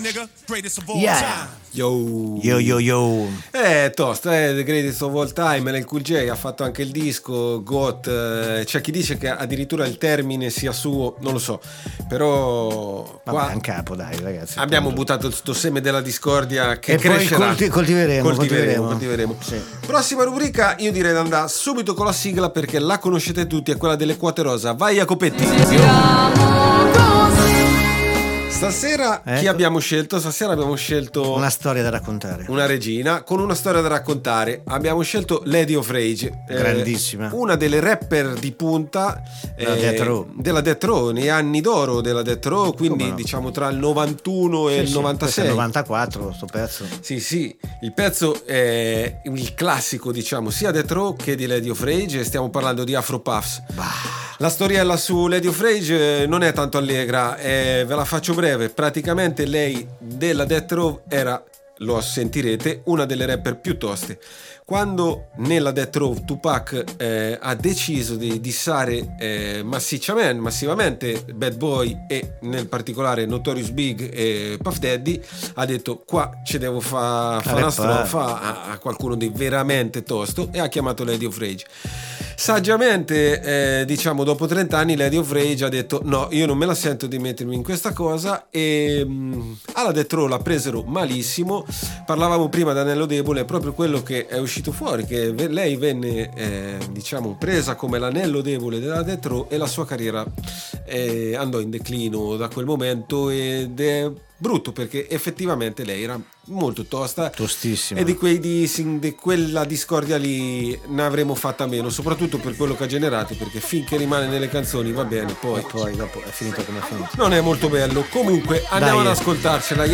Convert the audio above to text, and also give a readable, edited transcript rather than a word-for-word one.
Yeah. Yo. Yo yo yo. Tosto, The Greatest of All Time. LL Cool J ha fatto anche il disco GOAT. C'è chi dice che addirittura il termine sia suo, non lo so. Però Vabbè, qua un capo, dai, ragazzi. abbiamo buttato sto seme della discordia che e crescerà. poi coltiveremo. Sì. Prossima rubrica, io direi di andare subito con la sigla perché la conoscete tutti, è quella delle quote rosa. Vai Jacopetti. Stasera chi abbiamo scelto? Stasera abbiamo scelto una storia da raccontare. Una regina con una storia da raccontare. Abbiamo scelto Lady of Rage, grandissima, una delle rapper di punta della Death Row, nei anni d'oro della Death Row, quindi diciamo tra il 91 e il 96. Il 94 sto pezzo. Sì, il pezzo è il classico, diciamo, sia Death Row che di Lady of Rage, e stiamo parlando di Afro Puffs. La storiella su Lady of Rage non è tanto allegra, ve la faccio breve. Praticamente lei della Death Row era, lo sentirete, una delle rapper più toste. Quando nella Death Row Tupac ha deciso di dissare massivamente Bad Boy e nel particolare Notorious Big e Puff Daddy, ha detto qua ci devo fare una strofa a qualcuno di veramente tosto, e ha chiamato Lady of Rage. Saggiamente diciamo dopo 30 anni Lady of Rage ha detto no, io non me la sento di mettermi in questa cosa, e alla Death Row la presero malissimo. Parlavamo prima d'Anello Debole, è proprio quello che è uscito fuori, che lei venne diciamo presa come l'anello debole della Death Row, e la sua carriera andò in declino da quel momento, ed è brutto perché effettivamente lei era molto tosta, tostissima, e di quella discordia lì ne avremmo fatta meno, soprattutto per quello che ha generato, perché finché rimane nelle canzoni va bene, poi dopo è finito come è finito, non è molto bello. Comunque andiamo ad ascoltarcela.